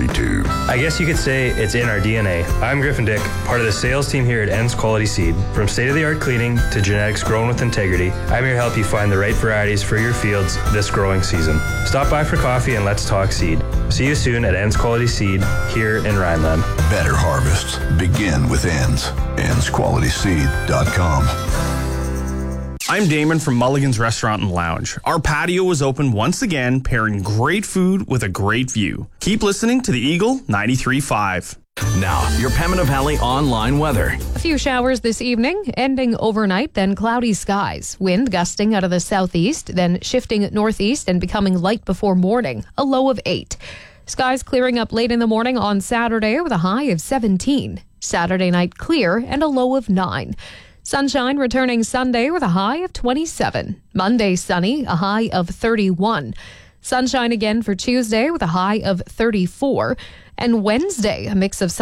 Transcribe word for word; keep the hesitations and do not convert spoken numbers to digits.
forty-two. I guess you could say it's in our D N A. I'm Griffin Dick, part of the sales team here at Ends Quality Seed. From state-of-the-art cleaning to genetics grown with integrity, I'm here to help you find the right varieties for your fields this growing season. Stop by for coffee and let's talk seed. See you soon at Ends Quality Seed here in Rhineland. Better harvests begin with Ends. ends quality seed dot com. I'm Damon from Mulligan's Restaurant and Lounge. Our patio is open once again, pairing great food with a great view. Keep listening to the Eagle ninety-three point five. Now, your Pembina Valley online weather. A few showers this evening, ending overnight, then cloudy skies. Wind gusting out of the southeast, then shifting northeast and becoming light before morning, a low of eight. Skies clearing up late in the morning on Saturday with a high of seventeen. Saturday night clear and a low of nine. Sunshine returning Sunday with a high of twenty-seven. Monday sunny, a high of thirty-one. Sunshine again for Tuesday with a high of thirty-four. And Wednesday, a mix of sun